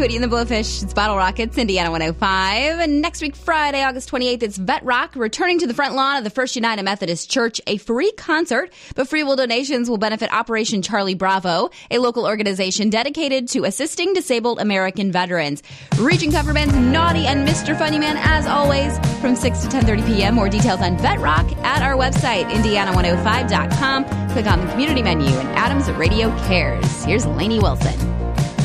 Hootie and the Blowfish. It's Bottle Rockets, Indiana 105. And next week, Friday, August 28th, it's Vet Rock, returning to the front lawn of the First United Methodist Church, a free concert, but free will donations will benefit Operation Charlie Bravo, a local organization dedicated to assisting disabled American veterans. Reaching cover bands Naughty and Mr. Funny Man, as always, from 6 to 10:30 p.m. More details on Vet Rock at our website, indiana105.com. Click on the community menu and Adams Radio Cares. Here's Lainey Wilson.